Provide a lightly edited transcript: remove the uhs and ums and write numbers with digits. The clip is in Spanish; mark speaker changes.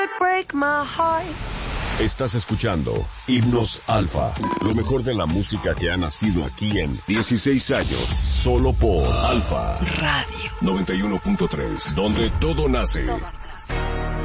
Speaker 1: break my heart.
Speaker 2: Estás escuchando Himnos Alfa, lo mejor de la música que ha nacido aquí en 16 años, solo por Alfa
Speaker 1: Radio
Speaker 2: 91.3, donde todo nace.